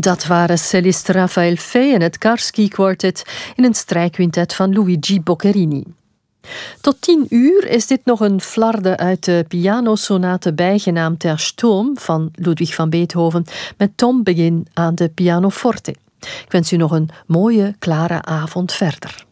Dat waren cellist Raphaël Faye en het Karski Quartet in een strijkquintet van Luigi Boccherini. Tot 10 uur is dit nog een flarde uit de pianosonate bijgenaamd Der Sturm van Ludwig van Beethoven met tombegin aan de pianoforte. Ik wens u nog een mooie, klare avond verder.